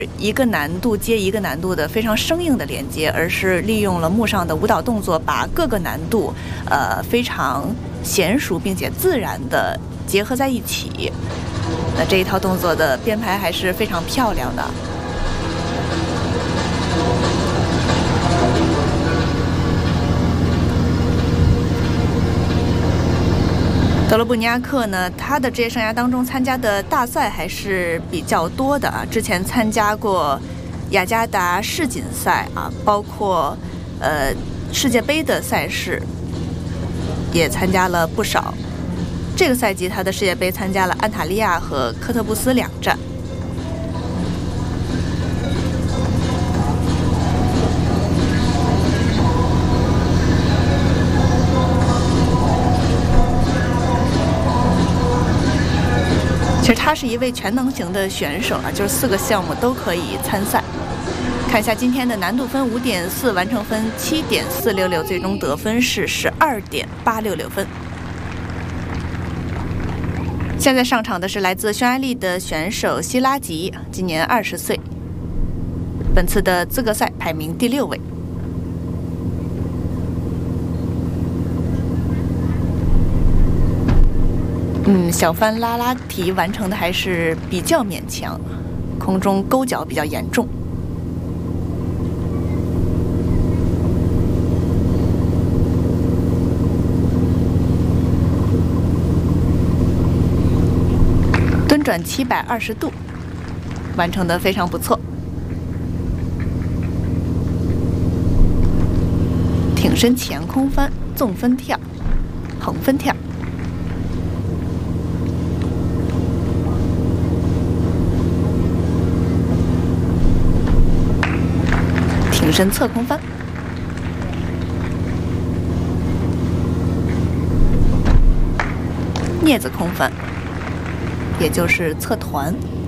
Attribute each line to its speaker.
Speaker 1: 一个难度接一个难度的非常生硬的连接，而是利用了幕上的舞蹈动作，把各个难度非常娴熟并且自然的结合在一起。那这一套动作的编排还是非常漂亮的。德罗布尼亚克呢，他的职业生涯当中参加的大赛还是比较多的啊。之前参加过雅加达世锦赛啊，包括世界杯的赛事也参加了不少。这个赛季他的世界杯参加了安塔利亚和科特布斯2站。其实他是一位全能型的选手啊，就是4个项目都可以参赛。看一下今天的难度分5.4，完成分7.466，最终得分是12.866分。现在上场的是来自匈牙利的选手希拉吉，今年20岁，本次的资格赛排名第6位。小翻拉拉提完成的还是比较勉强，空中勾脚比较严重。蹲转720度，完成的非常不错。挺身前空翻、纵分跳、横分跳。挺身侧空翻，镊子空翻，也就是侧团。